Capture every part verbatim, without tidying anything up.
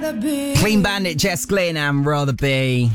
Clean Bandit, Jess Glynn, and Rather Be.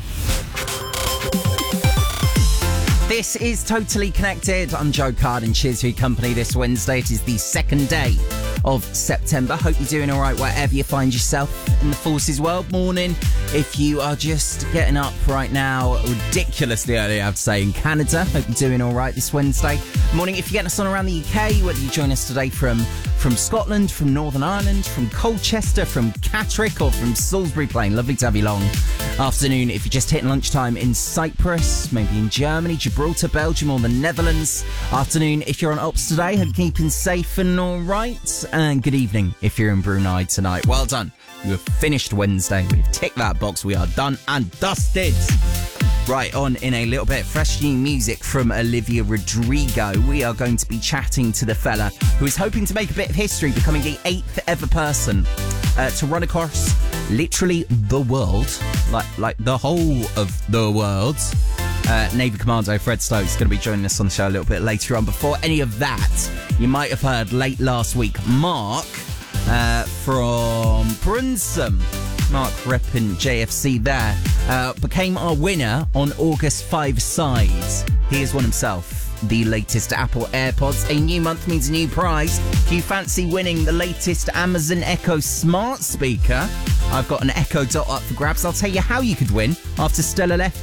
This is Totally Connected. I'm Joe Card and cheers for your company this Wednesday. It is the second day of September. Hope you're doing all right wherever you find yourself in the forces world. Morning if you are just getting up right now, ridiculously early I have to say, in Canada. Hope you're doing all right this Wednesday. Morning if you're getting us on around the U K, whether you join us today from from Scotland, from Northern Ireland, from Colchester, from Catterick or from Salisbury Plain. Lovely to have you along. Afternoon if you're just hitting lunchtime in Cyprus, maybe in Germany, Gibraltar, Belgium or the Netherlands. Afternoon if you're on Ops today, hope you're keeping safe and all right. And good evening if you're in Brunei tonight. Well done. You have finished Wednesday. We've ticked that box. We are done and dusted. Right, on in a little bit, fresh new music from Olivia Rodrigo. We are going to be chatting to the fella who is hoping to make a bit of history, becoming the eighth ever person uh, to run across literally the world, like like the whole of the world. Uh, Navy Commando Fred Stokes is going to be joining us on the show a little bit later on. Before any of that, you might have heard late last week, Mark uh, from Brunsum, Mark repping J F C there, uh, became our winner on August five sides. He has won himself the latest Apple AirPods. A new month means a new prize. Do you fancy winning the latest Amazon Echo smart speaker? I've got an Echo Dot up for grabs. I'll tell you how you could win after Stella Lefty